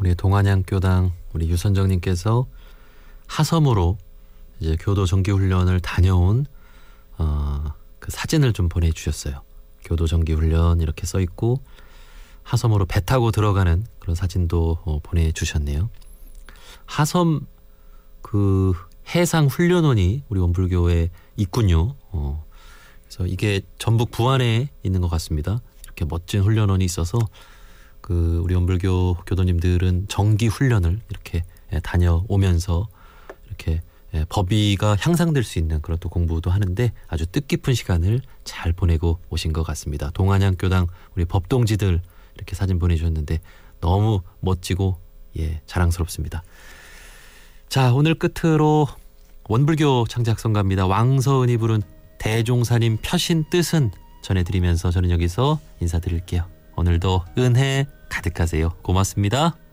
우리 동안양교당 우리 유선정님께서 하섬으로 이제 교도 정기훈련을 다녀온 그 사진을 좀 보내주셨어요. 교도 정기훈련 이렇게 써 있고 하섬으로 배 타고 들어가는 그런 사진도 보내주셨네요. 하섬 그 해상훈련원이 우리 원불교에 있군요. 그래서 이게 전북 부안에 있는 것 같습니다. 이렇게 멋진 훈련원이 있어서 그 우리 원불교 교도님들은 정기 훈련을 이렇게 다녀오면서 이렇게 법위가 향상될 수 있는 그런 또 공부도 하는데 아주 뜻깊은 시간을 잘 보내고 오신 것 같습니다. 동안양교당 우리 법동지들 이렇게 사진 보내주셨는데 너무 멋지고 자랑스럽습니다. 자, 오늘 끝으로 원불교 창작성가입니다. 왕서은이 부른 대종사님 펴신 뜻은 전해드리면서 저는 여기서 인사드릴게요. 오늘도 은혜 가득하세요. 고맙습니다.